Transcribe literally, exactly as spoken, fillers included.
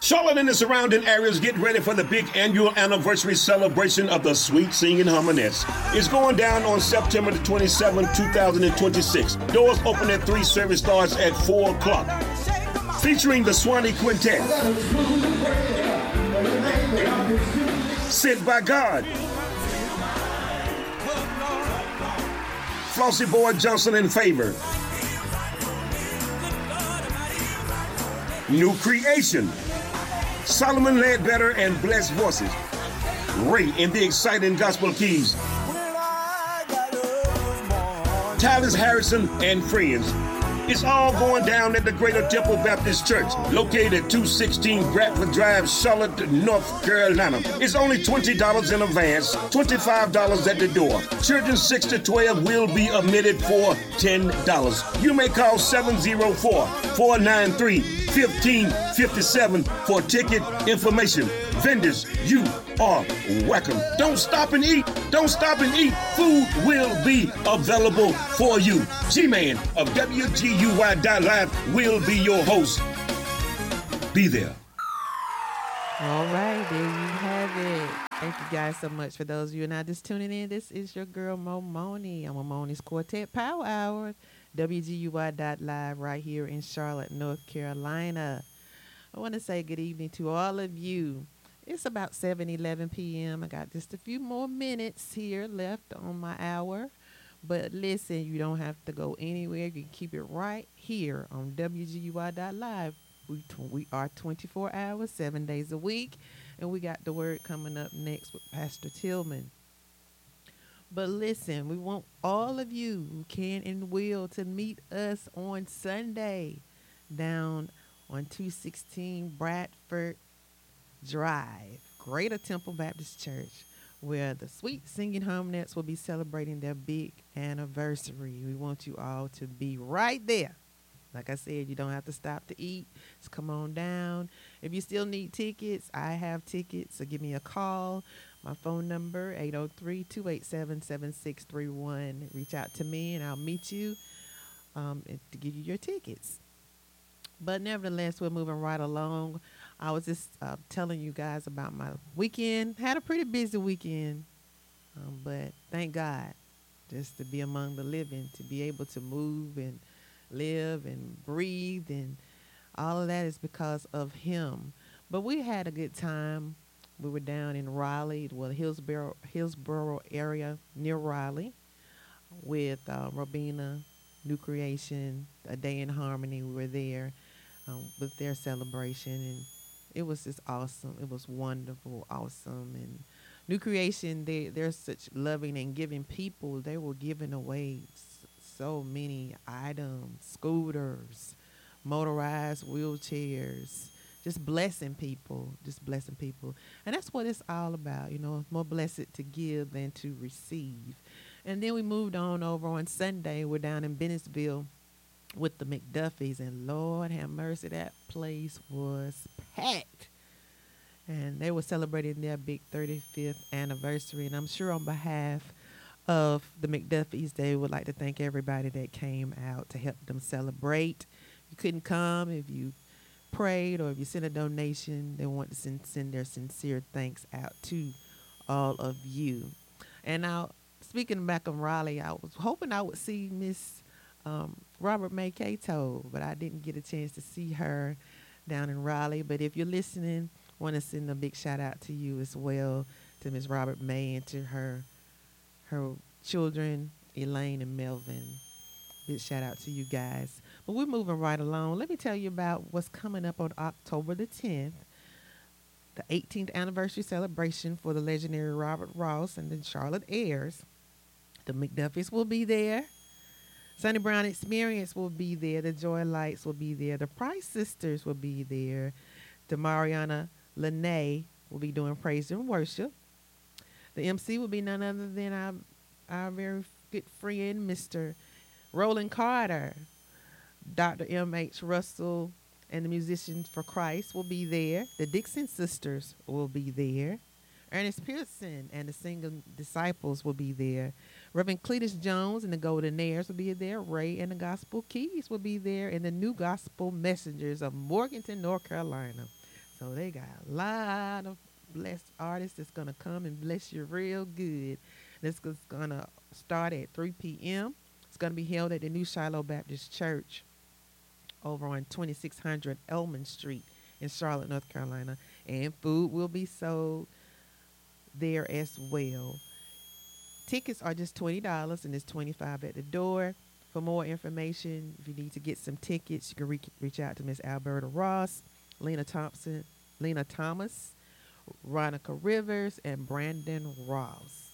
Charlotte and the surrounding areas get ready for the big annual anniversary celebration of the Sweet Singing Harmonettes. It's going down on September the twenty-seventh, twenty twenty-six. Doors open at three, service starts at four o'clock. Featuring the Swanee Quintet. Sent by God. Flossie Boyd Johnson in favor. New Creation. Solomon Ledbetter and Blessed Voices. Ray in the exciting gospel keys. Tyler Harrison and friends. It's all going down at the Greater Temple Baptist Church, located at two sixteen Bradford Drive, Charlotte, North Carolina. It's only twenty dollars in advance, twenty-five dollars at the door. Children six to twelve will be admitted for ten dollars. You may call seven oh four, four nine three, one five five seven for ticket information. Vendors, you are welcome. Don't stop and eat. Don't stop and eat. Food will be available for you. G-Man of W G U Y dot live will be your host. Be there. All right, there you have it. Thank you guys so much for those of you now just tuning in. This is your girl Mo Money. I'm a Moni's Quartet Power Hour. W G U Y dot live right here in Charlotte, North Carolina. I want to say good evening to all of you. It's about seven eleven p.m. I got just a few more minutes here left on my hour. But listen, you don't have to go anywhere. You can keep it right here on W G U Y dot live. We, we are twenty-four hours, seven days a week. And we got the word coming up next with Pastor Tillman. But listen, we want all of you who can and will to meet us on Sunday down on two sixteen Bradford Drive, Greater Temple Baptist Church, where the Sweet Singing Harmonettes will be celebrating their big anniversary. We want you all to be right there. Like I said, you don't have to stop to eat. Just come on down. If you still need tickets, I have tickets, so give me a call. My phone number, eight oh three, two eight seven, seven six three one. Reach out to me, and I'll meet you um, to give you your tickets. But nevertheless, we're moving right along. I was just uh, telling you guys about my weekend. Had a pretty busy weekend, um, but thank God just to be among the living, to be able to move and live and breathe, and all of that is because of him. But we had a good time. We were down in Raleigh, well, Hillsboro, Hillsboro area near Raleigh with uh, Robina, New Creation, A Day in Harmony. We were there um, with their celebration, and it was just awesome. It was wonderful, awesome. And New Creation, they, they're such loving and giving people. They were giving away s- so many items, scooters, motorized wheelchairs, just blessing people, just blessing people. And that's what it's all about, you know, more blessed to give than to receive. And then we moved on over on Sunday. We're down in Bennettsville with the McDuffies, and Lord have mercy, that place was packed. And they were celebrating their big thirty-fifth anniversary. And I'm sure on behalf of the McDuffies, they would like to thank everybody that came out to help them celebrate. If you couldn't come, if you prayed, or if you sent a donation, they want to send, send their sincere thanks out to all of you. And now, speaking back of Raleigh, I was hoping I would see Miss um, Robert May Cato, but I didn't get a chance to see her down in Raleigh. But if you're listening, I want to send a big shout out to you as well, to Miss Robert May and to her her children, Elaine and Melvin. Big shout out to you guys. But we're moving right along. Let me tell you about what's coming up on October the tenth, the eighteenth anniversary celebration for the legendary Robert Ross and the Charlotte Heirs. The McDuffies will be there. Sonny Brown Experience will be there. The Joy Lights will be there. The Price Sisters will be there. The Mariana Lene will be doing praise and worship. The M C will be none other than our, our very good friend, Mister Roland Carter. Doctor M H Russell and the Musicians for Christ will be there. The Dixon Sisters will be there. Ernest Pearson and the Single Disciples will be there. Reverend Cletus Jones and the Golden Heirs will be there. Ray and the Gospel Keys will be there. And the New Gospel Messengers of Morganton, North Carolina. So they got a lot of blessed artists that's going to come and bless you real good. This is going to start at three p.m. It's going to be held at the New Shiloh Baptist Church over on twenty-six hundred Elman Street in Charlotte, North Carolina. And food will be sold there as well. Tickets are just twenty dollars and it's twenty-five dollars at the door. For more information, if you need to get some tickets, you can re- reach out to Miss Alberta Ross, Lena Thompson, Lena Thomas, Ronica Rivers, and Brandon Ross.